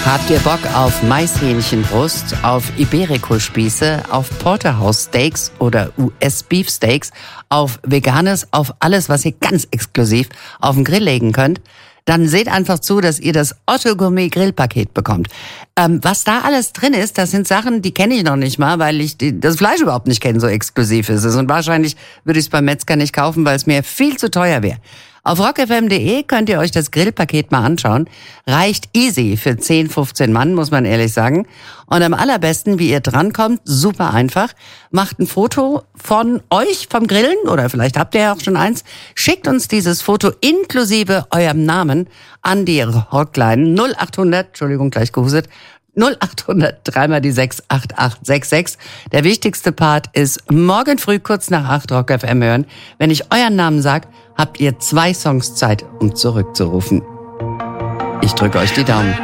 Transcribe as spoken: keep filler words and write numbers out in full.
Habt ihr Bock auf Maishähnchenbrust, auf Iberico-Spieße, auf Porterhouse-Steaks oder U S-Beefsteaks, auf Veganes, auf alles, was ihr ganz exklusiv auf den Grill legen könnt? Dann seht einfach zu, dass ihr das Otto Gourmet Grillpaket bekommt. Ähm, was da alles drin ist, das sind Sachen, die kenne ich noch nicht mal, weil ich die, das Fleisch überhaupt nicht kenne, so exklusiv ist es. Und wahrscheinlich würde ich es beim Metzger nicht kaufen, weil es mir viel zu teuer wäre. Auf rock f m punkt d e könnt ihr euch das Grillpaket mal anschauen. Reicht easy für zehn, fünfzehn Mann, muss man ehrlich sagen. Und am allerbesten, wie ihr drankommt, super einfach. Macht ein Foto von euch vom Grillen, oder vielleicht habt ihr ja auch schon eins. Schickt uns dieses Foto inklusive eurem Namen an die Hotline null achthundert, Entschuldigung, gleich gehustet, null achthundert, dreimal die sechs, acht acht sechs sechs. Der wichtigste Part ist morgen früh kurz nach acht Rock F M hören. Wenn ich euren Namen sage, habt ihr zwei Songs Zeit, um zurückzurufen. Ich drücke euch die Daumen.